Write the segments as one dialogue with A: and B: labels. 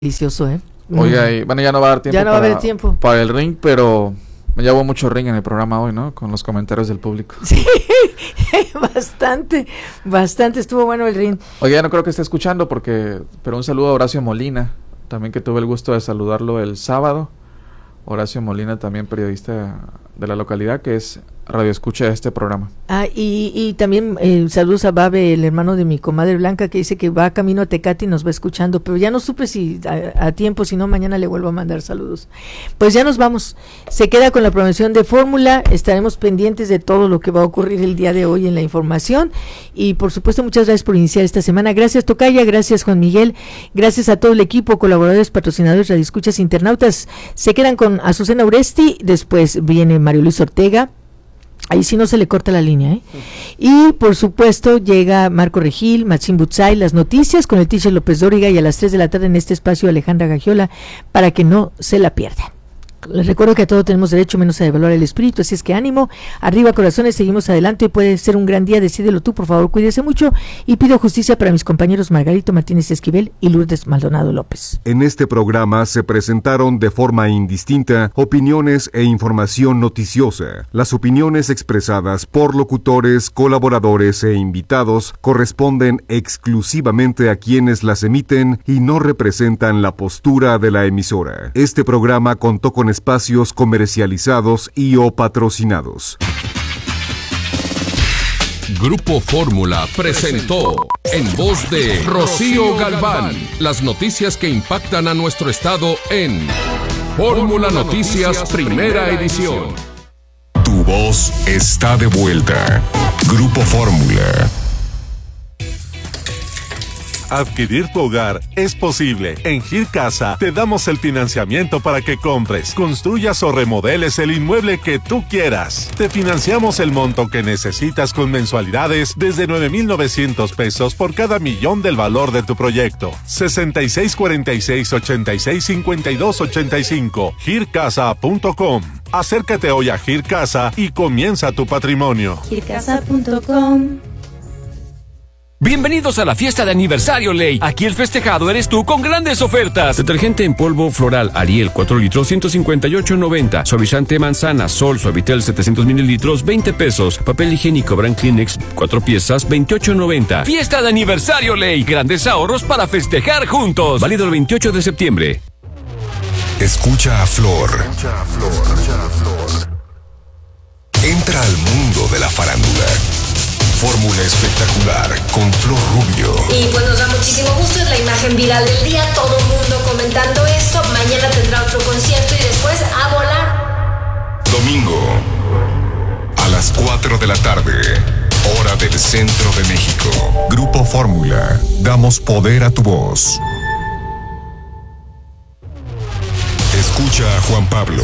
A: Delicioso, ¿eh?
B: Oye, bueno, ya no va a dar tiempo.
A: Ya no va a haber tiempo
B: para el ring, pero ya hubo mucho ring en el programa hoy, ¿no? Con los comentarios del público.
A: Sí, bastante estuvo bueno el ring.
B: Oye, ya no creo que esté escuchando pero un saludo a Horacio Molina, también que tuve el gusto de saludarlo el sábado. Horacio Molina, también periodista de la localidad, que es radioescucha de este programa.
A: Y también saludos a Babe, el hermano de mi comadre Blanca, que dice que va camino a Tecate y nos va escuchando, pero ya no supe si a tiempo, si no mañana le vuelvo a mandar saludos. Pues ya nos vamos, se queda con la promoción de Fórmula, estaremos pendientes de todo lo que va a ocurrir el día de hoy en la información, y por supuesto muchas gracias por iniciar esta semana. Gracias Tocaya, gracias Juan Miguel, gracias a todo el equipo, colaboradores, patrocinadores, radioescuchas, internautas. Se quedan con Azucena Uresti, después viene Mario Luis Ortega. Ahí sí no se le corta la línea, ¿eh? Y por supuesto llega Marco Regil, Maxim Butzai, las noticias con el teacher López Dóriga, y a las 3 de la tarde en este espacio Alejandra Gagiola, para que no se la pierdan. Les recuerdo que a todo tenemos derecho menos a devaluar el espíritu, así es que ánimo, arriba corazones, seguimos adelante, puede ser un gran día, decídelo tú, por favor, cuídese mucho, y pido justicia para mis compañeros Margarito Martínez Esquivel y Lourdes Maldonado López.
C: En este programa se presentaron de forma indistinta opiniones e información noticiosa. Las opiniones expresadas por locutores, colaboradores e invitados corresponden exclusivamente a quienes las emiten y no representan la postura de la emisora. Este programa contó con espacios comercializados y o patrocinados.
D: Grupo Fórmula presentó, en voz de Rocío Galván, las noticias que impactan a nuestro estado en Fórmula Noticias Primera Edición.
C: Tu voz está de vuelta. Grupo Fórmula.
E: Adquirir tu hogar es posible. En Gir Casa te damos el financiamiento para que compres, construyas o remodeles el inmueble que tú quieras. Te financiamos el monto que necesitas con mensualidades desde 9,900 pesos por cada millón del valor de tu proyecto. 6646-865285. gircasa.com. Acércate hoy a Gir Casa y comienza tu patrimonio.
F: gircasa.com.
G: Bienvenidos a la fiesta de aniversario Ley. Aquí el festejado eres tú con grandes ofertas. Detergente en polvo floral Ariel 4 litros 158.90. Suavizante manzana Sol Suavitel 700 mililitros 20 pesos. Papel higiénico Brand Kleenex 4 piezas 28.90. Fiesta de aniversario Ley. Grandes ahorros para festejar juntos. Válido el 28 de septiembre.
C: Escucha a Flor. Entra al mundo de la farándula. Fórmula espectacular con Flor Rubio.
F: Y pues nos da muchísimo gusto, es la imagen viral del día, todo el mundo comentando esto. Mañana tendrá otro concierto y después a volar.
C: Domingo, a las 4 de la tarde, hora del centro de México. Grupo Fórmula, damos poder a tu voz. Escucha a Juan Pablo.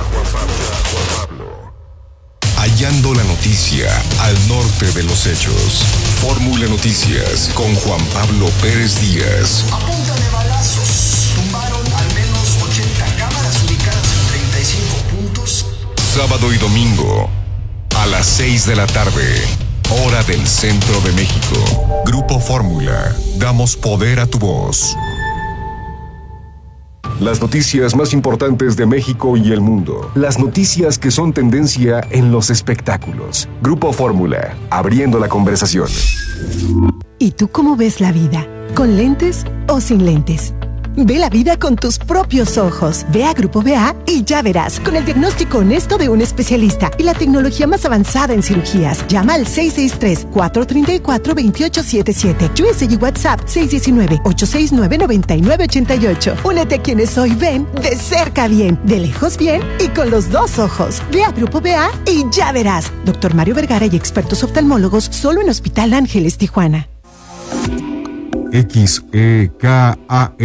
C: Hallando la noticia al norte de los hechos. Fórmula Noticias con Juan Pablo Pérez Díaz.
H: A punta de balazos, tumbaron al menos 80 cámaras ubicadas en 35 puntos.
C: Sábado y domingo, a las 6 de la tarde, hora del centro de México. Grupo Fórmula, damos poder a tu voz. Las noticias más importantes de México y el mundo. Las noticias que son tendencia en los espectáculos. Grupo Fórmula, abriendo la conversación.
I: ¿Y tú cómo ves la vida? ¿Con lentes o sin lentes? Ve la vida con tus propios ojos. Ve a Grupo BA y ya verás, con el diagnóstico honesto de un especialista y la tecnología más avanzada en cirugías. Llama al 663-434-2877. USA y WhatsApp 619-869-9988. Únete a quienes hoy ven de cerca bien, de lejos bien y con los dos ojos. Ve a Grupo BA y ya verás. Dr. Mario Vergara y expertos oftalmólogos solo en Hospital Ángeles, Tijuana.
C: XEKAM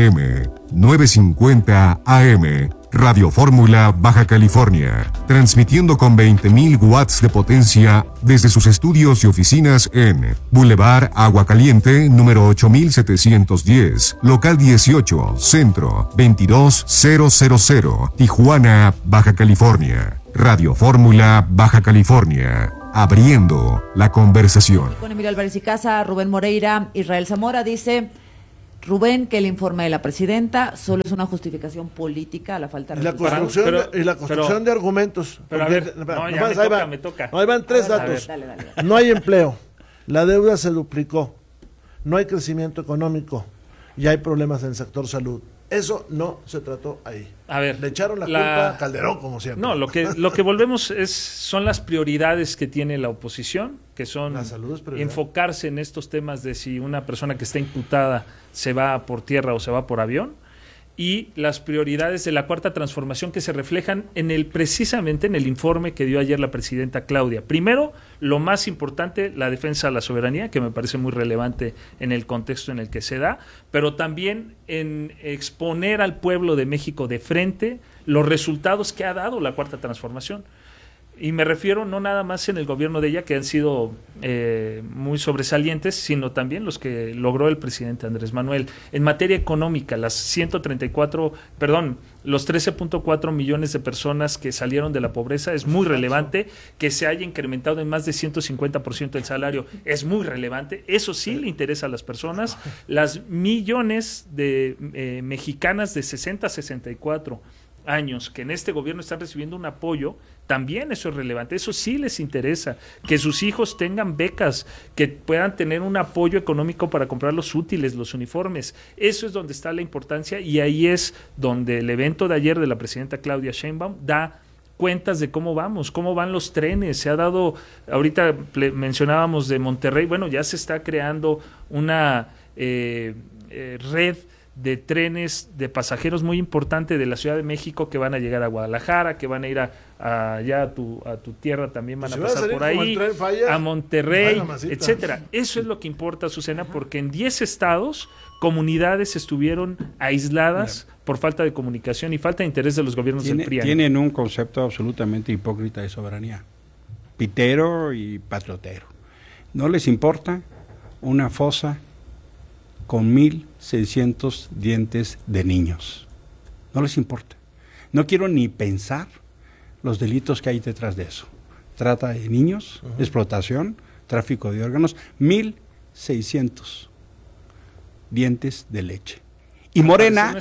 C: 950 AM, Radio Fórmula, Baja California, transmitiendo con 20.000 watts de potencia desde sus estudios y oficinas en Boulevard Agua Caliente, número 8710, local 18, centro 22000, Tijuana, Baja California. Radio Fórmula, Baja California. Abriendo la conversación.
J: Con Emilio Álvarez y Casa, Rubén Moreira, Israel Zamora dice: Rubén, que el informe de la presidenta solo es una justificación política a la falta de recursos.
K: Y la construcción de argumentos.
L: Pero
K: porque,
L: a ver, me toca.
K: Ahí van 3 datos.
J: Dale.
K: No hay empleo, la deuda se duplicó, no hay crecimiento económico y hay problemas en el sector salud. Eso no se trató ahí.
L: A ver,
K: le echaron la culpa a Calderón, como siempre.
L: No, lo que volvemos son las prioridades que tiene la oposición, que son enfocarse en estos temas de si una persona que está imputada se va por tierra o se va por avión, y las prioridades de la Cuarta Transformación que se reflejan precisamente en el informe que dio ayer la presidenta Claudia. Primero, lo más importante, la defensa de la soberanía, que me parece muy relevante en el contexto en el que se da, pero también en exponer al pueblo de México de frente los resultados que ha dado la Cuarta Transformación. Y me refiero no nada más en el gobierno de ella, que han sido muy sobresalientes, sino también los que logró el presidente Andrés Manuel. En materia económica, los 13.4 millones de personas que salieron de la pobreza es muy relevante, que se haya incrementado en más de 150% el salario es muy relevante, eso sí le interesa a las personas. Las millones de mexicanas de 60 a 64 años que en este gobierno están recibiendo un apoyo, también eso es relevante, eso sí les interesa, que sus hijos tengan becas, que puedan tener un apoyo económico para comprar los útiles, los uniformes, eso es donde está la importancia, y ahí es donde el evento de ayer de la presidenta Claudia Sheinbaum da cuentas de cómo van los trenes. Se ha dado, ahorita mencionábamos de Monterrey, bueno, ya se está creando una red de trenes de pasajeros muy importante de la Ciudad de México que van a llegar a Guadalajara, que van a ir allá a tu tierra, también van a pasar por ahí, a Monterrey, etcétera. Eso es lo que importa, Azucena, porque en 10 estados, comunidades estuvieron aisladas por falta de comunicación y falta de interés de los gobiernos del PRI.
M: Tienen un concepto absolutamente hipócrita de soberanía, pitero y patriotero. No les importa una fosa con 1,600 dientes de niños. No les importa. No quiero ni pensar los delitos que hay detrás de eso. Trata de niños, explotación, tráfico de órganos, 1,600 dientes de leche. Y Morena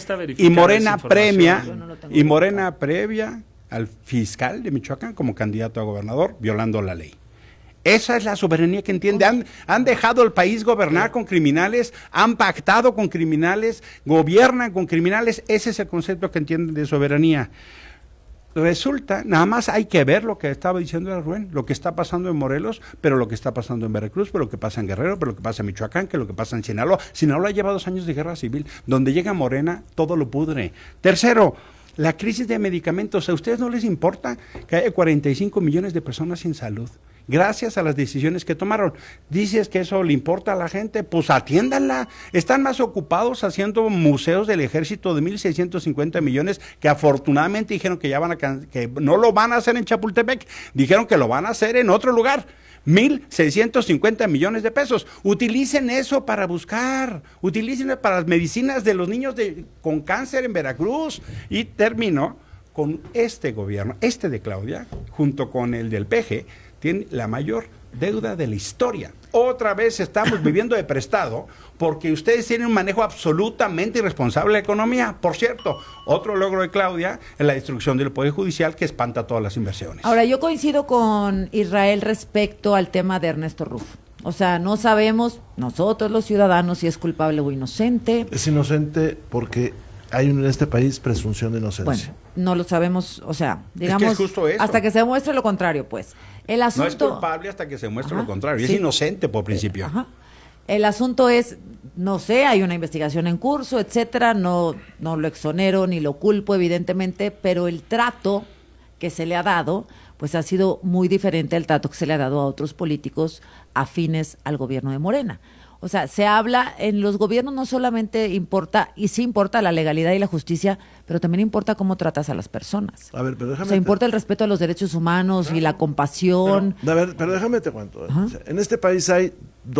M: premia al fiscal de Michoacán como candidato a gobernador, violando la ley. Esa es la soberanía que entiende. Han dejado el país gobernar con criminales, han pactado con criminales, gobiernan con criminales. Ese es el concepto que entienden de soberanía. Resulta, nada más hay que ver lo que estaba diciendo Rubén, lo que está pasando en Morelos, pero lo que está pasando en Veracruz, pero lo que pasa en Guerrero, pero lo que pasa en Michoacán, que lo que pasa en Sinaloa. Sinaloa lleva 2 años de guerra civil. Donde llega Morena, todo lo pudre. Tercero, la crisis de medicamentos. ¿A ustedes no les importa que haya 45 millones de personas sin salud? Gracias a las decisiones que tomaron. Dices que eso le importa a la gente, pues atiéndanla. Están más ocupados haciendo museos del ejército de 1,650 millones, que afortunadamente dijeron que que no lo van a hacer en Chapultepec, dijeron que lo van a hacer en otro lugar. 1,650 millones de pesos. Utilicen eso para buscar, utilicen para las medicinas de los niños con cáncer en Veracruz. Y termino con este gobierno, de Claudia, junto con el del PG, tiene la mayor deuda de la historia. Otra vez estamos viviendo de prestado porque ustedes tienen un manejo absolutamente irresponsable de la economía. Por cierto, otro logro de Claudia es la destrucción del Poder Judicial, que espanta todas las inversiones.
J: Ahora, yo coincido con Israel respecto al tema de Ernesto Rufo. O sea, no sabemos nosotros los ciudadanos si es culpable o inocente.
K: Es inocente porque hay en este país presunción de inocencia.
J: Bueno, no lo sabemos, o sea, digamos,
M: es justo eso.
J: Hasta que se muestre lo contrario, pues. El asunto...
M: No es culpable hasta que se muestre lo contrario, sí. Es inocente por principio.
J: El asunto es, no sé, hay una investigación en curso, etcétera, no lo exonero ni lo culpo, evidentemente, pero el trato que se le ha dado, pues ha sido muy diferente al trato que se le ha dado a otros políticos afines al gobierno de Morena. O sea, se habla, en los gobiernos no solamente importa, y sí importa la legalidad y la justicia, pero también importa cómo tratas a las personas.
K: A ver, pero déjame...
J: O sea, importa el respeto a los derechos humanos y la compasión.
K: Pero déjame te cuento. O sea, en este país hay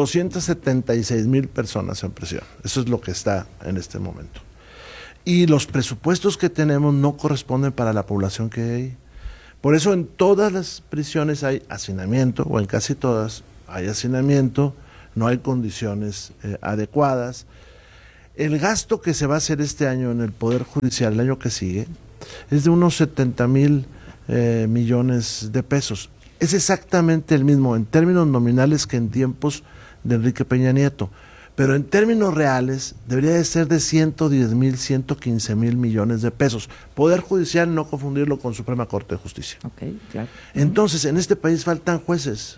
K: 276,000 personas en prisión. Eso es lo que está en este momento. Y los presupuestos que tenemos no corresponden para la población que hay. Por eso en todas las prisiones hay hacinamiento, o en casi todas hay hacinamiento, no hay condiciones adecuadas. El gasto que se va a hacer este año en el Poder Judicial, el año que sigue, es de unos 70,000 millones de pesos. Es exactamente el mismo en términos nominales que en tiempos de Enrique Peña Nieto, pero en términos reales debería de ser de 110,000, 115,000 millones de pesos. Poder Judicial, no confundirlo con Suprema Corte de Justicia.
J: Okay, claro.
K: Entonces, en este país faltan jueces.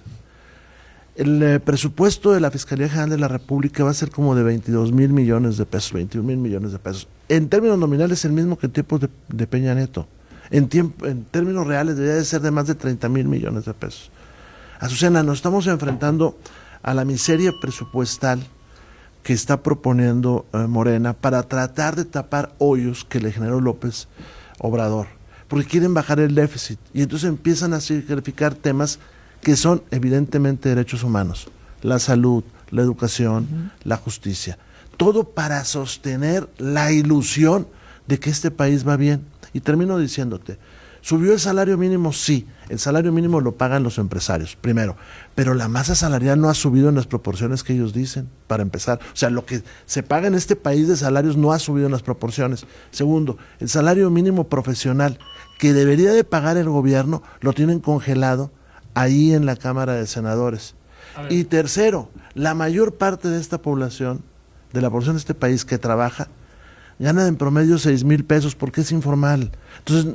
K: El presupuesto de la Fiscalía General de la República va a ser como de 22,000 millones de pesos, 21,000 millones de pesos. En términos nominales es el mismo que en tiempos de Peña Nieto. En términos reales debería de ser de más de 30,000 millones de pesos. Azucena, nos estamos enfrentando a la miseria presupuestal que está proponiendo Morena para tratar de tapar hoyos que le generó López Obrador, porque quieren bajar el déficit y entonces empiezan a sacrificar temas que son evidentemente derechos humanos, la salud, la educación, la justicia, todo para sostener la ilusión de que este país va bien. Y termino diciéndote, ¿subió el salario mínimo? Sí, el salario mínimo lo pagan los empresarios, primero, pero la masa salarial no ha subido en las proporciones que ellos dicen, para empezar. O sea, lo que se paga en este país de salarios no ha subido en las proporciones. Segundo, el salario mínimo profesional que debería de pagar el gobierno lo tienen congelado ahí en la Cámara de Senadores. Y tercero, la mayor parte de esta población, de la población de este país que trabaja, gana en promedio 6,000 pesos porque es informal. Entonces,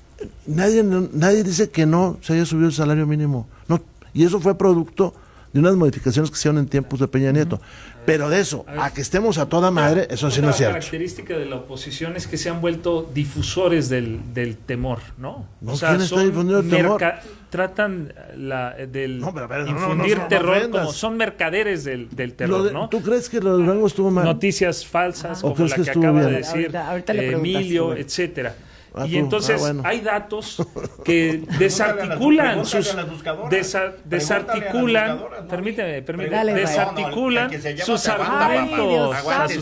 K: nadie dice que no se haya subido el salario mínimo. No, y eso fue producto de unas modificaciones que se hicieron en tiempos de Peña Nieto. Pero de eso, a que estemos a toda madre, eso sí no es cierto.
L: La característica de la oposición es que se han vuelto difusores del temor, ¿no?
K: No, o sea, ¿quién está difundiendo el temor?
L: Tratan infundir terror como son mercaderes del terror, ¿no?
K: ¿Tú crees que lo de Durango estuvo mal?
L: Noticias falsas, como la que acaba de decir Emilio, etcétera. Y entonces hay datos que desarticulan sus argumentos.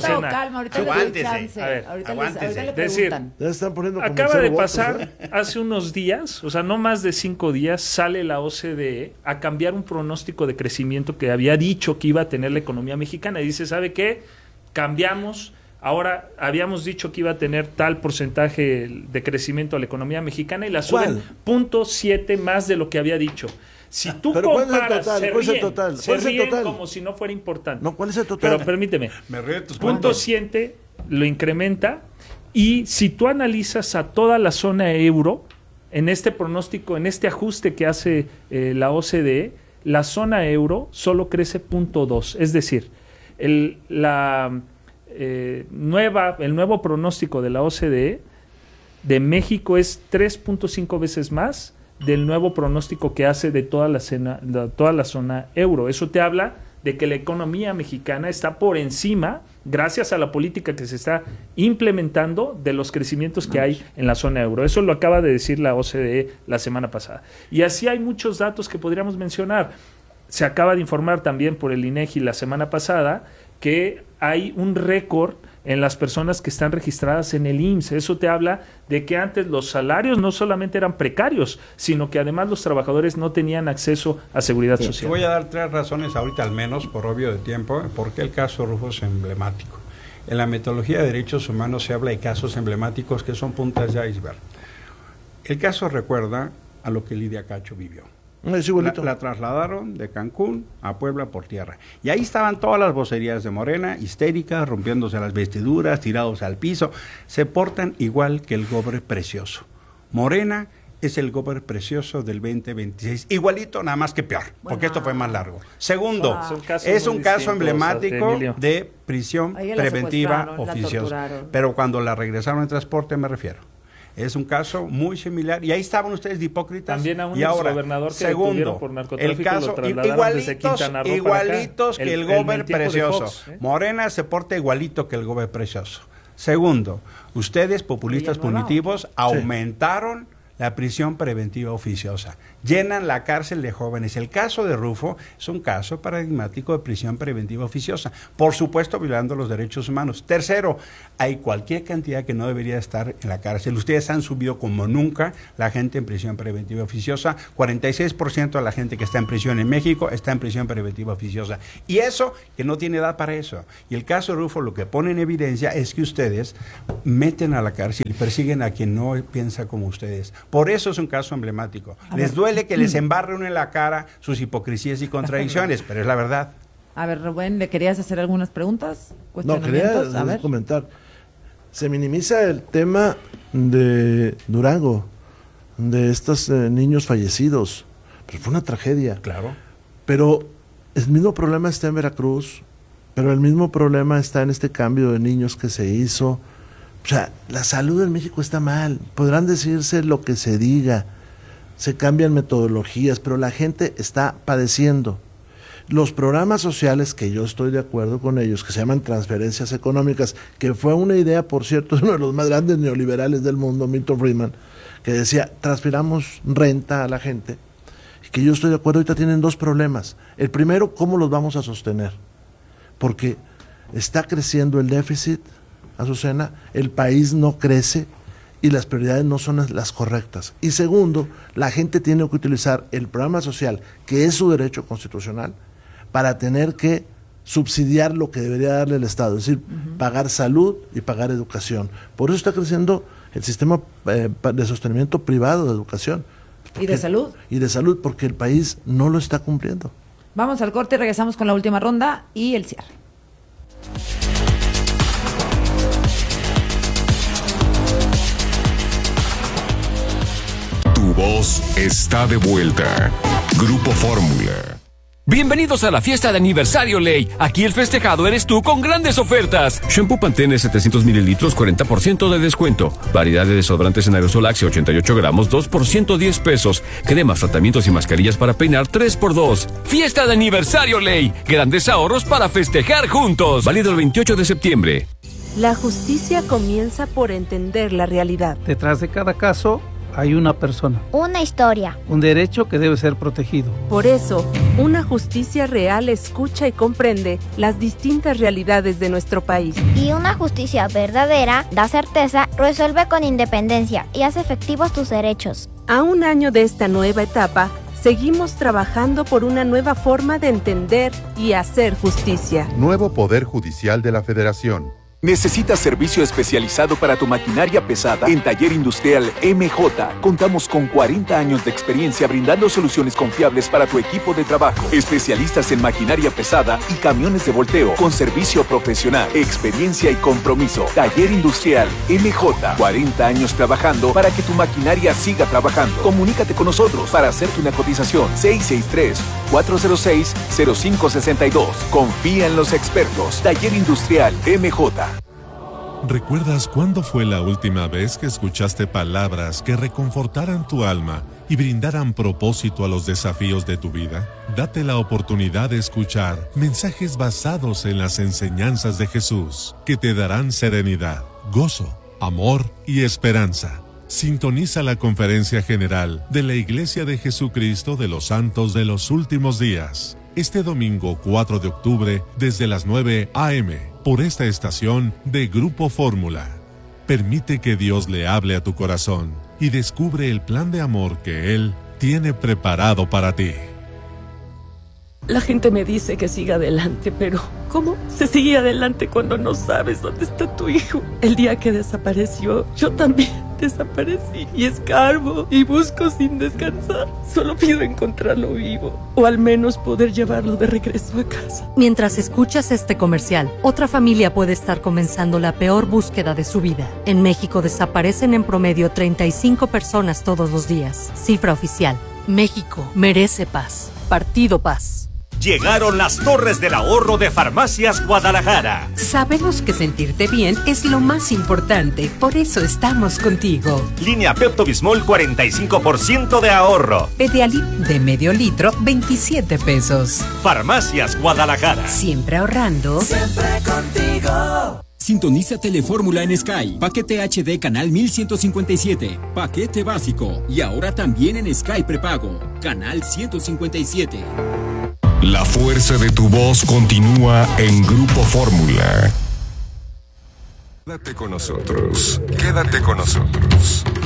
J: Decir,
L: acaba de pasar hace unos días, o sea, no más de 5 días, sale la OCDE a cambiar un pronóstico de crecimiento que había dicho que iba a tener la economía mexicana. Y dice, ¿sabe qué? Cambiamos. Ahora habíamos dicho que iba a tener tal porcentaje de crecimiento a la economía mexicana y la suben 0.7 más de lo que había dicho. Si tú comparas, se ríen como si no fuera importante.
K: No, ¿cuál es el total?
L: Pero permíteme, 0.7 lo incrementa y si tú analizas a toda la zona euro, en este pronóstico, en este ajuste que hace la OCDE, la zona euro solo crece 0.2. Es decir, el nuevo pronóstico de la OCDE de México es 3.5 veces más del nuevo pronóstico que hace de toda la zona euro. Eso te habla de que la economía mexicana está por encima, gracias a la política que se está implementando, de los crecimientos que hay en la zona euro. Eso lo acaba de decir la OCDE la semana pasada. Y así hay muchos datos que podríamos mencionar. Se acaba de informar también por el INEGI la semana pasada que hay un récord en las personas que están registradas en el IMSS. Eso te habla de que antes los salarios no solamente eran precarios, sino que además los trabajadores no tenían acceso a seguridad social.
M: Voy a dar 3 razones ahorita, al menos, por obvio de tiempo, por qué el caso Rufo es emblemático. En la metodología de derechos humanos se habla de casos emblemáticos que son puntas de iceberg. El caso recuerda a lo que Lidia Cacho vivió. La trasladaron de Cancún a Puebla por tierra. Y ahí estaban todas las vocerías de Morena, histéricas, rompiéndose las vestiduras, tirados al piso. Se portan igual que el Gober Precioso. Morena es el Gober Precioso del 2026. Igualito, nada más que peor, porque esto fue más largo. Segundo, es un caso emblemático de prisión preventiva oficiosa. Pero cuando la regresaron en transporte me refiero. Es un caso muy similar. Y ahí estaban ustedes de hipócritas.
L: También a un
M: exgobernador
L: que detuvieron por narcotráfico, el caso, lo trasladaron desde Quintana Roo
M: igualitos que el Gober Precioso. Morena se porta igualito que el Gober Precioso. Segundo, ustedes, populistas punitivos, aumentaron la prisión preventiva oficiosa. Llenan la cárcel de jóvenes. El caso de Rufo es un caso paradigmático de prisión preventiva oficiosa. Por supuesto, violando los derechos humanos. Tercero, hay cualquier cantidad que no debería estar en la cárcel. Ustedes han subido como nunca la gente en prisión preventiva oficiosa. 46% de la gente que está en prisión en México está en prisión preventiva oficiosa. Y eso, que no tiene edad para eso. Y el caso de Rufo lo que pone en evidencia es que ustedes meten a la cárcel y persiguen a quien no piensa como ustedes. Por eso es un caso emblemático. Les duele que les embarre uno en la cara sus hipocresías y contradicciones, pero es la verdad.
J: A ver, Rubén, ¿le querías hacer algunas preguntas?
K: No, quería comentar. Se minimiza el tema de Durango, de estos niños fallecidos. Pero fue una tragedia.
M: Claro.
K: Pero el mismo problema está en Veracruz, pero el mismo problema está en este cambio de niños que se hizo. O sea, la salud en México está mal. Podrán decirse lo que se diga, se cambian metodologías, pero la gente está padeciendo. Los programas sociales, que yo estoy de acuerdo con ellos, que se llaman transferencias económicas, que fue una idea, por cierto, de uno de los más grandes neoliberales del mundo, Milton Friedman, que decía, transfiramos renta a la gente, y que yo estoy de acuerdo. Ahorita tienen dos problemas. El primero, ¿cómo los vamos a sostener? Porque está creciendo el déficit, Azucena, el país no crece y las prioridades no son las correctas. Y segundo, la gente tiene que utilizar el programa social, que es su derecho constitucional, para tener que subsidiar lo que debería darle el Estado, es decir, pagar salud y pagar educación. Por eso está creciendo el sistema de sostenimiento privado de educación.
J: ¿Y de salud?
K: Y de salud, porque el país no lo está cumpliendo.
J: Vamos al corte y regresamos con la última ronda y el cierre.
D: Tu voz está de vuelta. Grupo Fórmula.
G: Bienvenidos a la fiesta de aniversario Ley. Aquí el festejado eres tú con grandes ofertas. Shampoo Pantene 700 mililitros, 40% de descuento. Variedad de desodorantes en aerosol Axe 88 gramos, 2 por 110 pesos. Cremas, tratamientos y mascarillas para peinar 3 por 2. Fiesta de aniversario Ley. Grandes ahorros para festejar juntos. Válido el 28 de septiembre.
N: La justicia comienza por entender la realidad.
O: Detrás de cada caso hay una persona.
P: Una historia.
O: Un derecho que debe ser protegido.
N: Por eso, una justicia real escucha y comprende las distintas realidades de nuestro país.
P: Y una justicia verdadera da certeza, resuelve con independencia y hace efectivos tus derechos.
N: A un año de esta nueva etapa, seguimos trabajando por una nueva forma de entender y hacer justicia.
Q: Nuevo Poder Judicial de la Federación.
R: ¿Necesitas servicio especializado para tu maquinaria pesada? En Taller Industrial MJ contamos con 40 años de experiencia brindando soluciones confiables para tu equipo de trabajo. Especialistas en maquinaria pesada y camiones de volteo con servicio profesional, experiencia y compromiso. Taller Industrial MJ, 40 años trabajando para que tu maquinaria siga trabajando. Comunícate con nosotros para hacerte una cotización. 663-406-0562. Confía en los expertos. Taller Industrial MJ.
E: ¿Recuerdas cuándo fue la última vez que escuchaste palabras que reconfortaran tu alma y brindaran propósito a los desafíos de tu vida? Date la oportunidad de escuchar mensajes basados en las enseñanzas de Jesús, que te darán serenidad, gozo, amor y esperanza. Sintoniza la Conferencia General de la Iglesia de Jesucristo de los Santos de los Últimos Días, este domingo 4 de octubre desde las 9 a.m., por esta estación de Grupo Fórmula. Permite que Dios le hable a tu corazón y descubre el plan de amor que Él tiene preparado para ti.
N: La gente me dice que siga adelante, pero ¿cómo se sigue adelante cuando no sabes dónde está tu hijo? El día que desapareció, yo también desaparecí y escarbo y busco sin descansar. Solo pido encontrarlo vivo o al menos poder llevarlo de regreso a casa.
S: Mientras escuchas este comercial, otra familia puede estar comenzando la peor búsqueda de su vida. En México desaparecen en promedio 35 personas todos los días. Cifra oficial. México merece paz. Partido Paz.
T: Llegaron las Torres del Ahorro de Farmacias Guadalajara.
U: Sabemos que sentirte bien es lo más importante, por eso estamos contigo.
T: Línea Pepto-Bismol 45% de ahorro.
U: Pedialit de medio litro 27 pesos.
T: Farmacias Guadalajara.
U: Siempre ahorrando.
V: Siempre contigo.
B: Sintoniza Telefórmula en Sky. Paquete HD canal 1157. Paquete básico. Y ahora también en Sky prepago. Canal 157.
C: La fuerza de tu voz continúa en Grupo Fórmula. Quédate con nosotros. Quédate con nosotros.